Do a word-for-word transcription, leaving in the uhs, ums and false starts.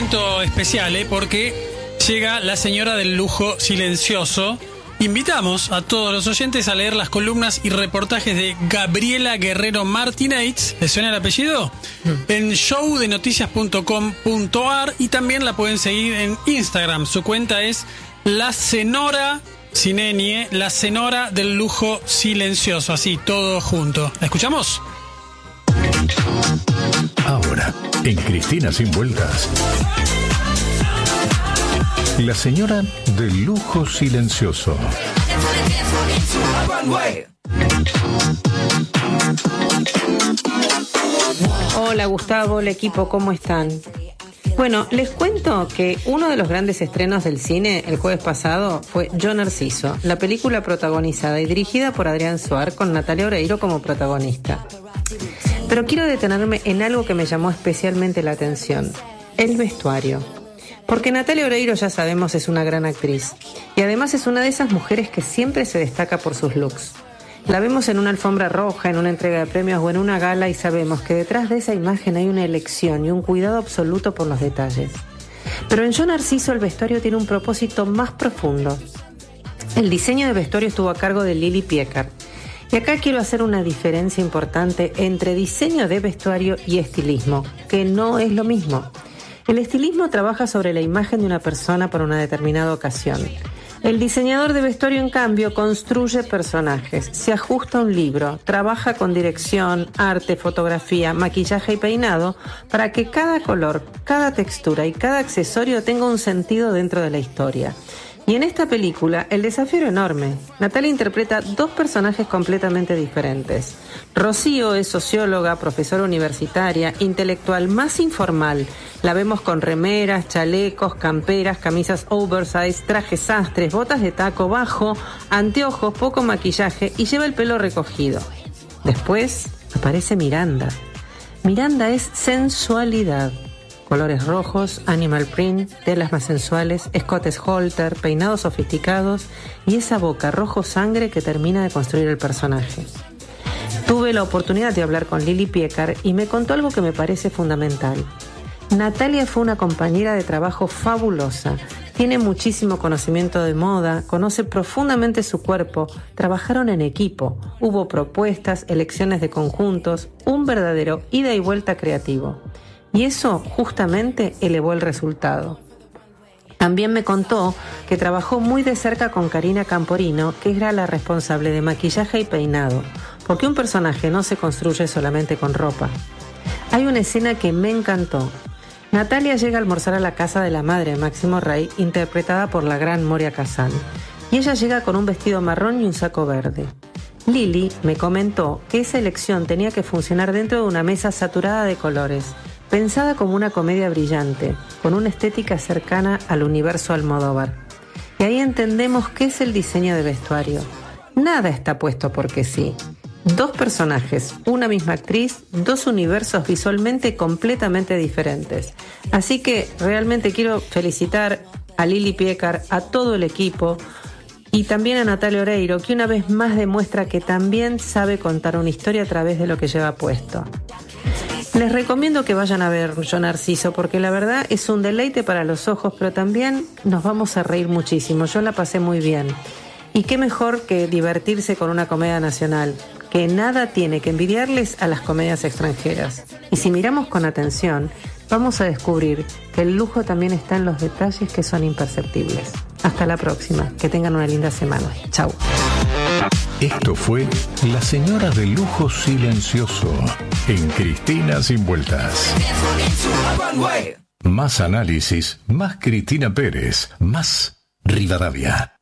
momento especial, ¿eh? Porque llega la señora del lujo silencioso. Invitamos a todos los oyentes a leer las columnas y reportajes de Gabriela Guerrero Martínez. ¿Les suena el apellido? Mm. En show de noticias punto com punto a r, y también la pueden seguir en Instagram. Su cuenta es La Cenora, sin ñ, La Cenora del lujo silencioso. Así, todo junto. ¿La escuchamos? Ahora, en Cristina Sin Vueltas, la señora del lujo silencioso. Hola Gustavo, el equipo, ¿cómo están? Bueno, les cuento que uno de los grandes estrenos del cine el jueves pasado fue Yo Narciso, la película protagonizada y dirigida por Adrián Suar con Natalia Oreiro como protagonista. Pero quiero detenerme en algo que me llamó especialmente la atención: el vestuario. Porque Natalia Oreiro, ya sabemos, es una gran actriz y además es una de esas mujeres que siempre se destaca por sus looks. La vemos en una alfombra roja, en una entrega de premios o en una gala, y sabemos que detrás de esa imagen hay una elección y un cuidado absoluto por los detalles. Pero en Yo Narciso el vestuario tiene un propósito más profundo. El diseño de vestuario estuvo a cargo de Lili Piekar. Y acá quiero hacer una diferencia importante entre diseño de vestuario y estilismo, que no es lo mismo. El estilismo trabaja sobre la imagen de una persona para una determinada ocasión. El diseñador de vestuario, en cambio, construye personajes, se ajusta a un libro, trabaja con dirección, arte, fotografía, maquillaje y peinado para que cada color, cada textura y cada accesorio tenga un sentido dentro de la historia. Y en esta película el desafío era enorme. Natalia interpreta dos personajes completamente diferentes. Rocío es socióloga, profesora universitaria, intelectual más informal. La vemos con remeras, chalecos, camperas, camisas oversize, trajes sastres, botas de taco bajo, anteojos, poco maquillaje y lleva el pelo recogido. Después aparece Miranda. Miranda es sensualidad. Colores rojos, animal print, telas más sensuales, escotes halter, peinados sofisticados y esa boca rojo sangre que termina de construir el personaje. Tuve la oportunidad de hablar con Lili Piekar y me contó algo que me parece fundamental. Natalia fue una compañera de trabajo fabulosa, tiene muchísimo conocimiento de moda, conoce profundamente su cuerpo, trabajaron en equipo, hubo propuestas, elecciones de conjuntos, un verdadero ida y vuelta creativo. Y eso justamente elevó el resultado. También me contó que trabajó muy de cerca con Karina Camporino, que era la responsable de maquillaje y peinado, porque un personaje no se construye solamente con ropa. Hay una escena que me encantó. Natalia llega a almorzar a la casa de la madre de Máximo Rey, interpretada por la gran Moria Kazan, y ella llega con un vestido marrón y un saco verde. Lili me comentó que esa elección tenía que funcionar dentro de una mesa saturada de colores, pensada como una comedia brillante, con una estética cercana al universo Almodóvar. Y ahí entendemos qué es el diseño de vestuario. Nada está puesto porque sí. Dos personajes, una misma actriz, dos universos visualmente completamente diferentes. Así que realmente quiero felicitar a Lili Piekar, a todo el equipo, y también a Natalia Oreiro, que una vez más demuestra que también sabe contar una historia a través de lo que lleva puesto. Les recomiendo que vayan a ver Yo Narciso, porque la verdad es un deleite para los ojos, pero también nos vamos a reír muchísimo. Yo la pasé muy bien. Y qué mejor que divertirse con una comedia nacional, que nada tiene que envidiarles a las comedias extranjeras. Y si miramos con atención, vamos a descubrir que el lujo también está en los detalles que son imperceptibles. Hasta la próxima. Que tengan una linda semana. Chau. Esto fue La Señora del Lujo Silencioso en Cristina Sin Vueltas. Más análisis, más Cristina Pérez, más Rivadavia.